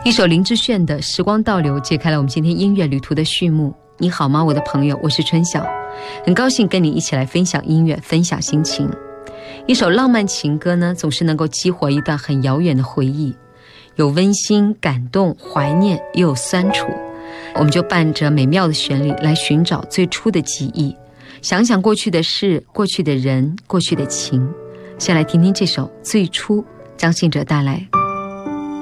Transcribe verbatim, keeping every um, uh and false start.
一首林志炫的《时光倒流》揭开了我们今天音乐旅途的序幕。你好吗，我的朋友，我是春晓，很高兴跟你一起来分享音乐，分享心情。一首浪漫情歌呢，总是能够激活一段很遥远的回忆，有温馨、感动、怀念，又有酸楚。我们就伴着美妙的旋律来寻找最初的记忆，想想过去的事、过去的人、过去的情。先来听听这首《最初》，张信哲带来。